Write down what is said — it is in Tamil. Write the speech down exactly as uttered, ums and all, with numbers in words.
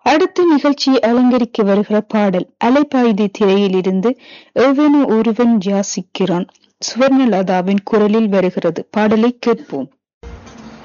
அடுத்த நிகழ்ச்சியை அலங்கரிக்க வருகிற பாடல் அலைப்பாயுதை திரையில் இருந்து எவனோ ஒருவன் யாசிக்கிறான் சுவர்ணலதாவின் குரலில் வருகிறது. பாடலை கேட்போம்.